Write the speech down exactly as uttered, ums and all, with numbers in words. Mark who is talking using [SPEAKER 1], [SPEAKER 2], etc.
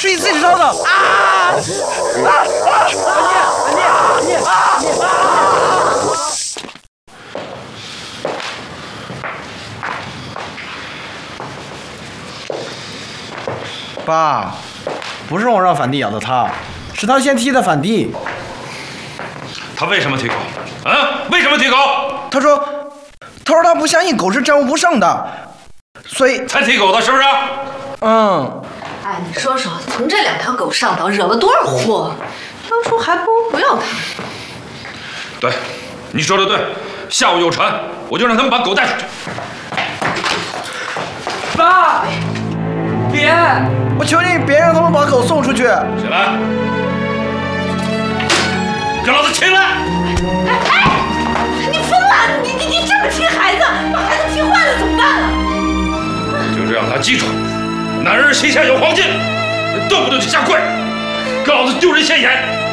[SPEAKER 1] 是你自己烧的！啊！啊！文念，文念，文念，啊！爸，不是我让反帝咬的他，是他先踢的反帝。
[SPEAKER 2] 他为什么提狗？啊？为什么提狗？
[SPEAKER 1] 他说，他说他不相信狗是战无不胜的，所以
[SPEAKER 2] 才提狗的，是不是？
[SPEAKER 1] 嗯。
[SPEAKER 3] 哎，你说说，从这两条狗上岛惹了多少祸？当初还不如不要他。
[SPEAKER 2] 对，你说的对。下午有船，我就让他们把狗带出去。
[SPEAKER 1] 爸，别！我求你别让他们把狗送出去。
[SPEAKER 2] 起来，给老子起来！
[SPEAKER 3] 哎哎，你疯了！你你你这么踢孩子，把孩子踢坏了怎么办啊？
[SPEAKER 2] 就是让他记住，男人膝下有黄金，动不动就下跪，给老子丢人现眼！